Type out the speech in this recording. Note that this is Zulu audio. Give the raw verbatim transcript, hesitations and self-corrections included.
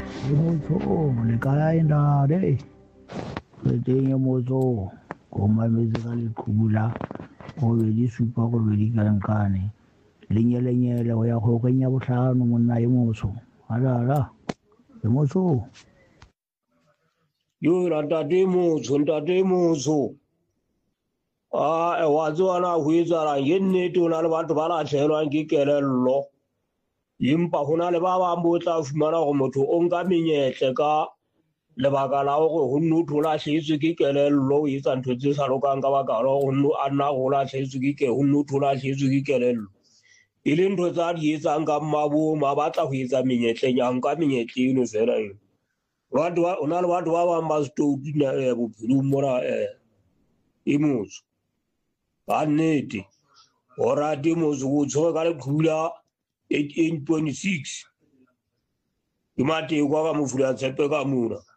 Motho le kaya indade betenye motho go mametse ka leqhubula go be di supa go be di kankane lenyelenyele go ya go kenya botlhano monna e motho alala e motho yo ntate motho ntate motho a e wa tswana go etsala ye nnete o na le batho ba latlhelwang ke kelello empa go na le ba bang bo tla fumana go motho o nka menyetle ka lebaka la gore go nne o tholatlhetswe ke kelello o etsa ntho tse sa lokang ka baka la go nne a nna go latlhetswe ke go nne o tholatlhetswe ke kelello e le ntho tsa di etsang ka mmabong ba batla go etsa menyetlenyang ka menyetle eno fela eno batho ba o na le batho ba bang ba stouti na bophelong mona e motho ba nnete o rate motho go tshwere ka leqhula eight point six ke mateko ka mofula tshepe ka mona